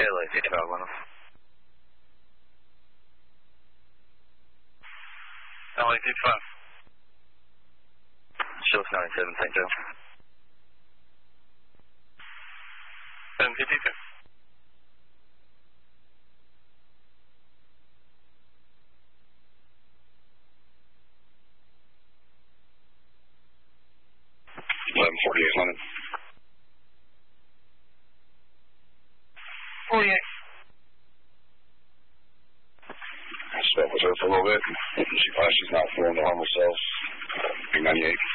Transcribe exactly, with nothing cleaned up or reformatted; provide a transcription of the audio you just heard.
L A, Chicago, bueno. L A fifty-five. Shows ninety-seven, thank you. seven fifty-two. eleven forty-eight, London. forty-eight. I spoke with her for a little bit. She finds she's not feeling the normal self. Big ninety-eight.